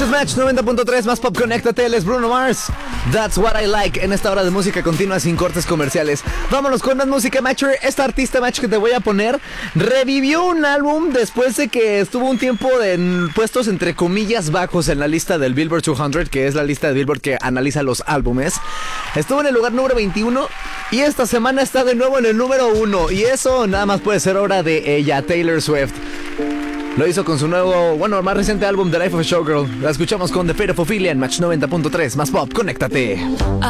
Esto es Match 90.3 más Pop, conéctate, él es Bruno Mars. That's what I like en esta hora de música continua sin cortes comerciales. Vámonos con más música, Matcher. Esta artista, Match, que te voy a poner revivió un álbum después de que estuvo un tiempo en puestos entre comillas bajos en la lista del Billboard 200, que es la lista de Billboard que analiza los álbumes. Estuvo en el lugar número 21 y esta semana está de nuevo en el número 1. Y eso nada más puede ser obra de ella, Taylor Swift. Lo hizo con su nuevo, más reciente álbum, The Life of a Showgirl. La escuchamos con The Fate of Ophelia en Match 90.3 más Pop, conéctate.